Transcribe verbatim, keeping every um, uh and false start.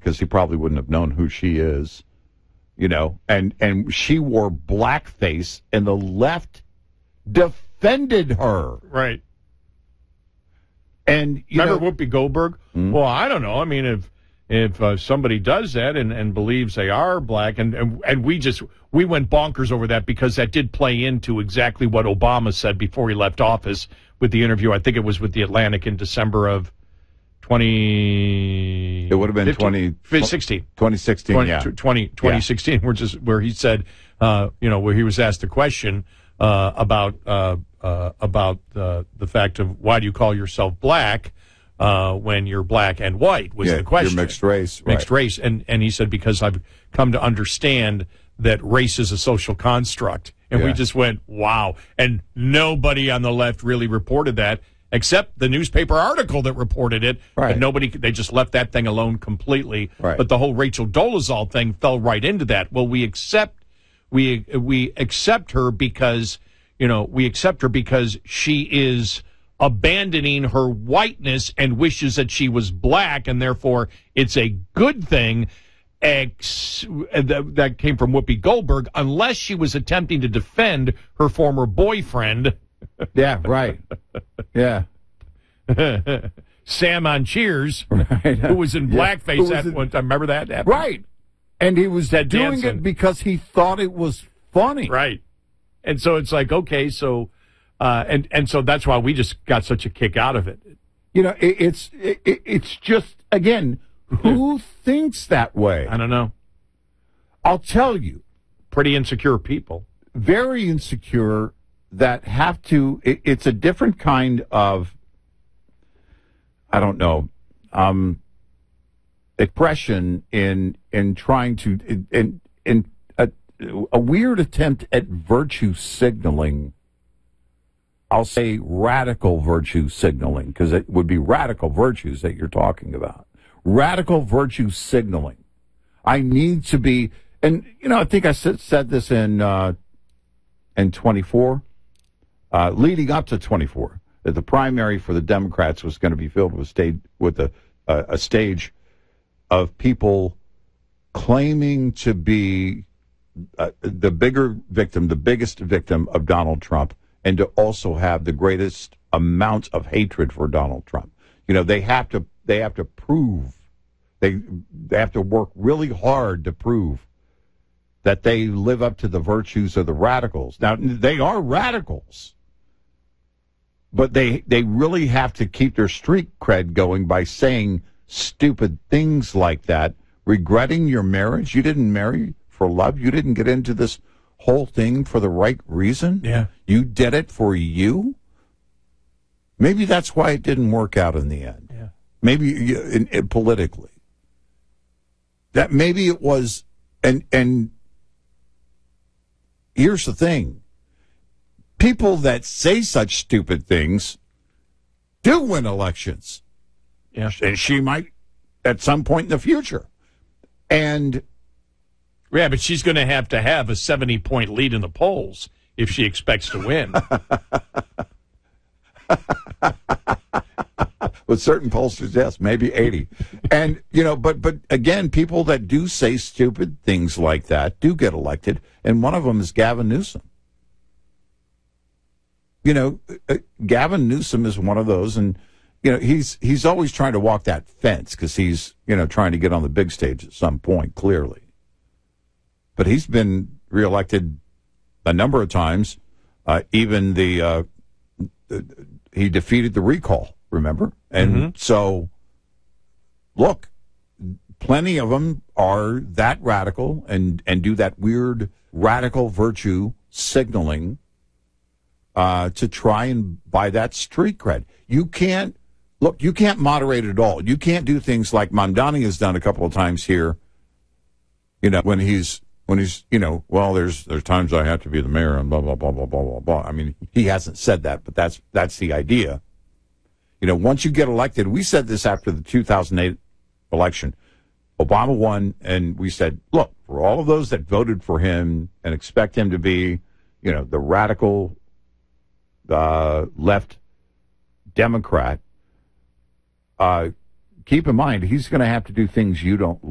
because he probably wouldn't have known who she is, you know, and, and she wore blackface, and the left defended her. Right. And you Remember know, Whoopi Goldberg? Mm-hmm. Well, I don't know. I mean, if if uh, somebody does that and, and believes they are black, and, and and we just we went bonkers over that because that did play into exactly what Obama said before he left office with the interview. I think it was with the Atlantic in December of twenty. It would have been twenty sixteen. twenty sixteen, twenty, yeah. twenty, twenty sixteen, yeah. Where just where he said, uh, you know, where he was asked the question uh, about. Uh, Uh, about uh, the fact of why do you call yourself black uh, when you're black and white was yeah, the question. You're mixed race. Mixed right. race. And, and he said, because I've come to understand that race is a social construct. And yeah. we just went, wow. And nobody on the left really reported that, except the newspaper article that reported it. Right. But nobody, they just left that thing alone completely. Right. But the whole Rachel Dolezal thing fell right into that. Well, we accept, we we accept her because... You know, we accept her because she is abandoning her whiteness and wishes that she was black, and therefore it's a good thing. Ex- that, that came from Whoopi Goldberg, unless she was attempting to defend her former boyfriend. Yeah, right. Yeah. Sam on Cheers, right. who was in yeah. blackface was at in... one time. Remember that? Happened? Right. And he was Ted doing Danson. it because he thought it was funny. Right. And so it's like, okay, so, uh, and, and so that's why we just got such a kick out of it. You know, it, it's, it, it's just, again, who thinks that way? I don't know. I'll tell you. Pretty insecure people. Very insecure that have to, it, it's a different kind of, I don't know, um, expression in, in trying to, in, in, in a weird attempt at virtue signaling. I'll say radical virtue signaling, because it would be radical virtues that you're talking about. Radical virtue signaling. I need to be, and, you know, I think I said, said this in, uh, in twenty-four, uh, leading up to twenty-four, that the primary for the Democrats was going to be filled with, stage, with a, uh, a stage of people claiming to be Uh, the bigger victim, the biggest victim of Donald Trump, and to also have the greatest amount of hatred for Donald Trump. You know, they have to they have to prove they they have to work really hard to prove that they live up to the virtues of the radicals. Now, they are radicals, but they they really have to keep their street cred going by saying stupid things like that, regretting your marriage. You didn't marry for love. You didn't get into this whole thing for the right reason. Yeah. You did it for you. Maybe that's why it didn't work out in the end. Yeah. Maybe in, in, politically. That maybe it was, and and here's the thing. People that say such stupid things do win elections. Yeah. And she might at some point in the future. And yeah, but she's going to have to have a seventy-point lead in the polls if she expects to win. With certain pollsters, yes, maybe eighty. And, you know, but, but again, people that do say stupid things like that do get elected, and one of them is Gavin Newsom. You know, uh, Gavin Newsom is one of those, and, you know, he's he's always trying to walk that fence because he's, you know, trying to get on the big stage at some point, clearly. But he's been reelected a number of times. Uh, even the uh, he defeated the recall, remember? And mm-hmm. so, look, plenty of them are that radical and, and do that weird radical virtue signaling uh, to try and buy that street cred. You can't, look, you can't moderate it all. You can't do things like Mamdani has done a couple of times here, you know, when he's, When he's, you know, well, there's there's times I have to be the mayor and blah, blah, blah, blah, blah, blah, blah. I mean, he hasn't said that, but that's that's the idea. You know, once you get elected, we said this after the two thousand eight election. Obama won, and we said, look, for all of those that voted for him and expect him to be, you know, the radical uh, left Democrat, uh, keep in mind, he's going to have to do things you don't